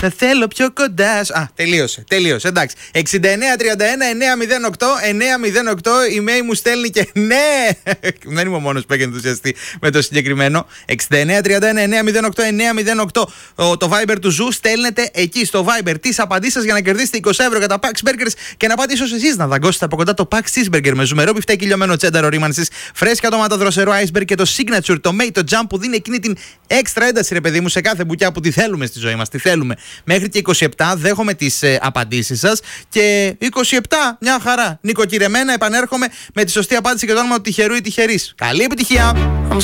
Θα θέλω πιο κοντά. Α, τελείωσε. Εντάξει. 6931-908-908. Η Μέη μου στέλνει και ναι. Δεν είμαι ο μόνος που έχει ενθουσιαστεί με το συγκεκριμένο. 6931-908-908. Το Viber του Ζου. Στέλνετε εκεί στο Viber τις απαντήσεις σας για να κερδίσετε 20 ευρώ για τα Pax Burgers και να πάτε ίσως εσείς να δαγκώσετε από κοντά το Pax Cheeseburger με ζουμερό μπιφτέκι λιωμένο τσένταρο ρήμανσης, φρέσκα ντομάτα δροσερό iceberg και το signature, το mate, το jump που δίνει εκείνη την έξτρα ένταση, ρε παιδί μου, σε κάθε μπουκιά που τη θέλουμε στη ζωή μας. Τη θέλουμε. Μέχρι και 27 δέχομαι τις απαντήσεις σας και 27 μια χαρά. Νοικοκυρεμένα επανέρχομαι με τη σωστή απάντηση και το όνομα του τυχερού ή τυχερής. Καλή επιτυχία!